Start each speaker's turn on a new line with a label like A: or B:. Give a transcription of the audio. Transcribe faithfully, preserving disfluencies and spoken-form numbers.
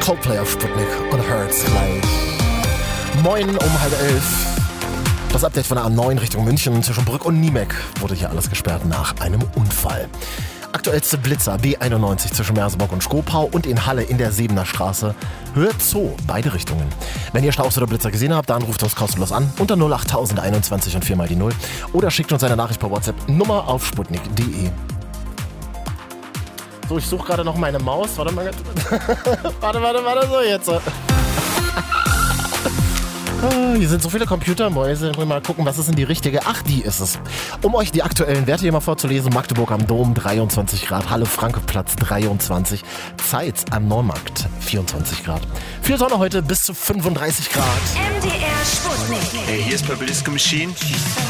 A: Coldplay auf Sputnik und Hurts gleich. Moin um halb elf. Das Update von der A neun Richtung München zwischen Brück und Niemek wurde hier alles gesperrt nach einem Unfall. Aktuellste Blitzer B einundneunzig zwischen Merseburg und Schkopau und in Halle in der Sebener Straße. Höhe Zoo, beide Richtungen. Wenn ihr Staus oder Blitzer gesehen habt, dann ruft uns kostenlos an unter null acht einundzwanzig und vier mal die null oder schickt uns eine Nachricht per WhatsApp Nummer auf sputnik punkt de. So, ich suche gerade noch meine Maus. Warte mal. warte, warte, warte, so jetzt. Hier sind so viele Computermäuse. Mal gucken, was ist denn die richtige? Ach, die ist es. Um euch die aktuellen Werte hier mal vorzulesen. Magdeburg am Dom dreiundzwanzig Grad, Halle Frankoplatz dreiundzwanzig, Zeitz am Neumarkt vierundzwanzig Grad. Viel Sonne heute bis zu fünfunddreißig Grad.
B: M D R Sputnik.
C: Hey, hier ist Purple Disco Machine.